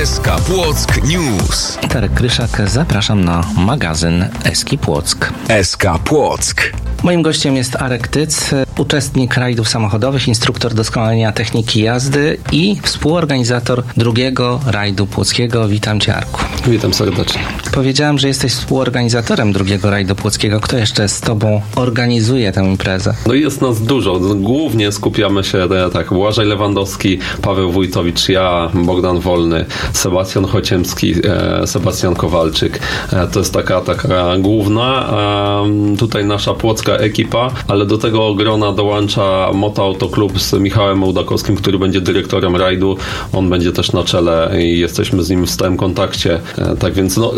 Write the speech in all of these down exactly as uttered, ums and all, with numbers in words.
S K Płock News. Darek Kryszak, zapraszam na magazyn S K Płock. S K Płock. Moim gościem jest Arek Tyc, uczestnik rajdów samochodowych, instruktor doskonalenia techniki jazdy i współorganizator drugiego rajdu płockiego. Witam Cię, Arku. Witam serdecznie. Powiedziałem, że jesteś współorganizatorem drugiego rajdu płockiego. Kto jeszcze z Tobą organizuje tę imprezę? No i jest nas dużo. Głównie skupiamy się, tak, Błażej Lewandowski, Paweł Wójtowicz, ja, Bogdan Wolny, Sebastian Chociemski, e, Sebastian Kowalczyk. E, to jest taka, taka główna e, tutaj nasza płocka ekipa, ale do tego grona dołącza Moto Auto Club z Michałem Ołdakowskim, który będzie dyrektorem rajdu. On będzie też na czele i jesteśmy z nim w stałym kontakcie. E, tak więc no,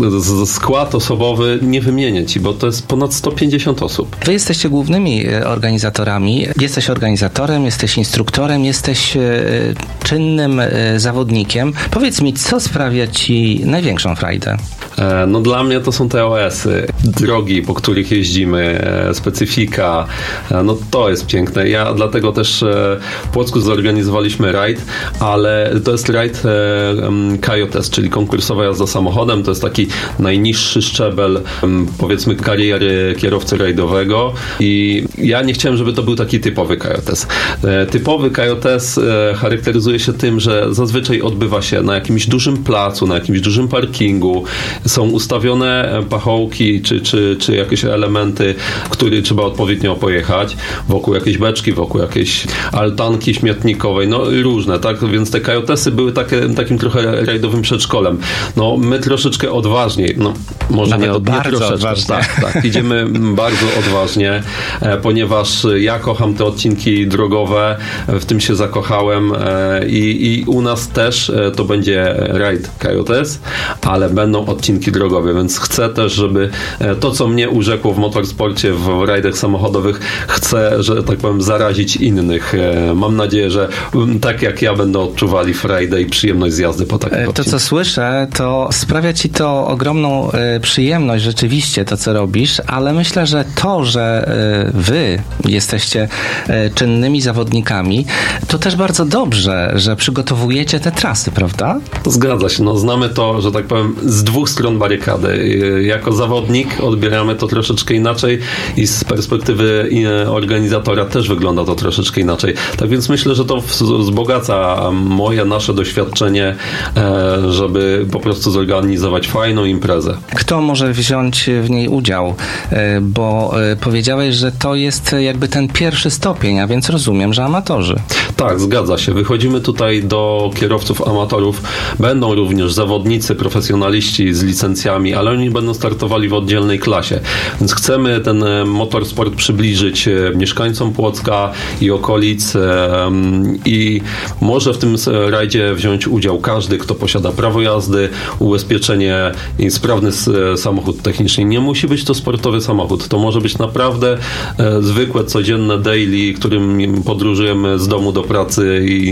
skład osobowy nie wymienię Ci, bo to jest ponad sto pięćdziesiąt osób. Wy jesteście głównymi organizatorami. Jesteś organizatorem, jesteś instruktorem, jesteś czynnym zawodnikiem. Powiedz mi, co sprawia Ci największą frajdę? E, no dla mnie to są te O S-y, drogi, po których jeździmy, e, specyfika, e, no to jest piękne. Ja dlatego też e, w Płocku zorganizowaliśmy rajd, ale to jest rajd e, K J S, czyli konkursowa jazda samochodem. To jest taki najniższy szczebel, m, powiedzmy, kariery kierowcy rajdowego i ja nie chciałem, żeby to był taki typowy K J S. E, typowy K J S e, charakteryzuje się tym, że zazwyczaj odbywa się na jakimś dużym placu, na jakimś dużym parkingu. Są ustawione pachołki czy, czy, czy jakieś elementy, które trzeba odpowiednio pojechać, wokół jakiejś beczki, wokół jakiejś altanki śmietnikowej, no różne, tak? Więc te K J S-y były takie, takim trochę rajdowym przedszkolem. No my troszeczkę odważniej, no może Nawet nie, od, bardzo nie troszeczkę, odważnie. tak, tak. Idziemy bardzo odważnie, e, ponieważ ja kocham te odcinki drogowe, w tym się zakochałem e, i, i u nas też e, to będzie rajd K J S, ale będą odcinki drogowe, więc chcę też, żeby to, co mnie urzekło w motorsporcie, w rajdach samochodowych, chcę, że tak powiem, zarazić innych. Mam nadzieję, że tak jak ja będą odczuwali frajdę i przyjemność z jazdy po takim odcinku. To, co słyszę, to sprawia Ci to ogromną y, przyjemność, rzeczywiście to, co robisz, ale myślę, że to, że y, Wy jesteście y, czynnymi zawodnikami, to też bardzo dobrze, że przygotowujecie te trasy, prawda? Zgadza się. No, znamy to, że tak powiem, z dwóch stron barykady. Jako zawodnik odbieramy to troszeczkę inaczej i z perspektywy organizatora też wygląda to troszeczkę inaczej. Tak więc myślę, że to wzbogaca moje, nasze doświadczenie, żeby po prostu zorganizować fajną imprezę. Kto może wziąć w niej udział? Bo powiedziałeś, że to jest jakby ten pierwszy stopień, a więc rozumiem, że amatorzy. Tak, zgadza się. Wychodzimy tutaj do kierowców amatorów. Będą również zawodnicy, profesjonaliści z licencjami, ale oni będą startowali w oddzielnej klasie. Więc chcemy ten motorsport przybliżyć mieszkańcom Płocka i okolic i może w tym rajdzie wziąć udział każdy, kto posiada prawo jazdy, ubezpieczenie i sprawny samochód techniczny. Nie musi być to sportowy samochód. To może być naprawdę zwykłe, codzienne daily, którym podróżujemy z domu do pracy i